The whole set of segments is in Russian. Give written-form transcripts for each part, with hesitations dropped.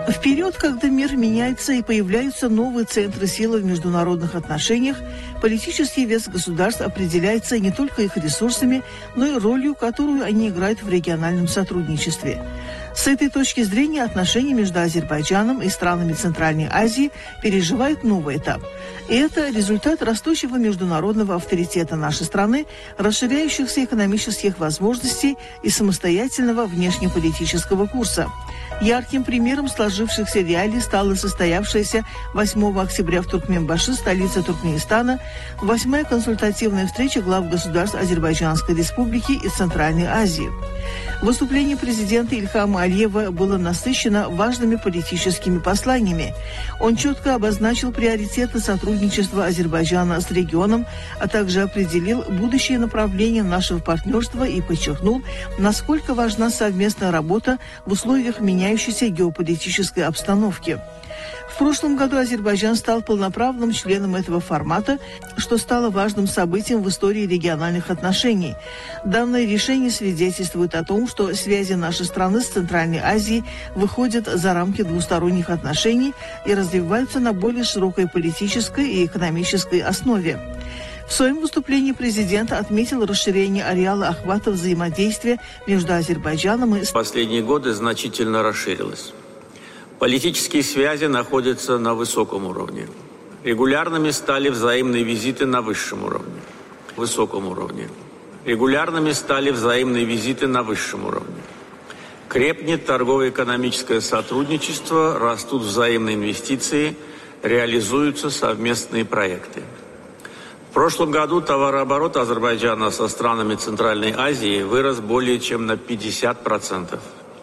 В период, когда мир меняется и появляются новые центры силы в международных отношениях, политический вес государств определяется не только их ресурсами, но и ролью, которую они играют в региональном сотрудничестве. С этой точки зрения отношения между Азербайджаном и странами Центральной Азии переживают новый этап. И это результат растущего международного авторитета нашей страны, расширяющихся экономических возможностей и самостоятельного внешнеполитического курса. Ярким примером сложившихся реалий стала состоявшаяся 8 октября в Туркменбаши, столице Туркменистана, 8-я консультативная встреча глав государств Азербайджанской республики и Центральной Азии. Выступление президента Ильхама Алиева было насыщено важными политическими посланиями. Он четко обозначил приоритеты сотрудничества Азербайджана с регионом, а также определил будущее направление нашего партнерства и подчеркнул, насколько важна совместная работа в условиях меняющейся геополитической обстановки. В прошлом году Азербайджан стал полноправным членом этого формата, что стало важным событием в истории региональных отношений. Данное решение свидетельствует о том, что связи нашей страны с Центральной Азией выходят за рамки двусторонних отношений и развиваются на более широкой политической и экономической основе. В своем выступлении президент отметил расширение ареала охвата взаимодействия между Азербайджаном и... В последние годы значительно расширилось. Политические связи находятся на высоком уровне. Регулярными стали взаимные визиты на высшем уровне. Высоком уровне. Регулярными стали взаимные визиты на высшем уровне. Крепнет торгово-экономическое сотрудничество, растут взаимные инвестиции, реализуются совместные проекты. В прошлом году товарооборот Азербайджана со странами Центральной Азии вырос более чем на 50%.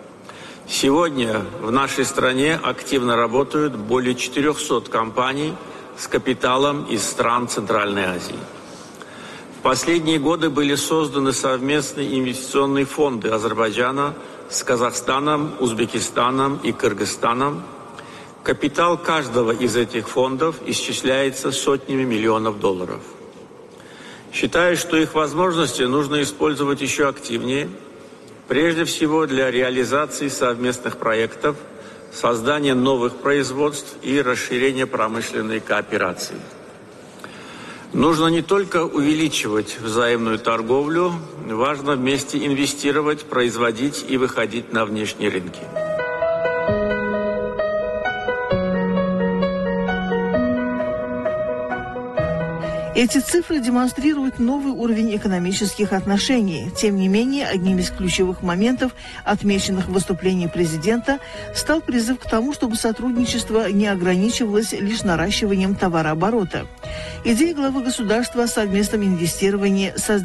Сегодня в нашей стране активно работают более 400 компаний с капиталом из стран Центральной Азии. В последние годы были созданы совместные инвестиционные фонды Азербайджана с Казахстаном, Узбекистаном и Кыргызстаном. Капитал каждого из этих фондов исчисляется сотнями миллионов долларов. Считаю, что их возможности нужно использовать еще активнее, прежде всего для реализации совместных проектов, создания новых производств и расширения промышленной кооперации. Нужно не только увеличивать взаимную торговлю, важно вместе инвестировать, производить и выходить на внешние рынки. Эти цифры демонстрируют новый уровень экономических отношений. Тем не менее, одним из ключевых моментов, отмеченных в выступлении президента, стал призыв к тому, чтобы сотрудничество не ограничивалось лишь наращиванием товарооборота. Идея главы государства о совместном инвестировании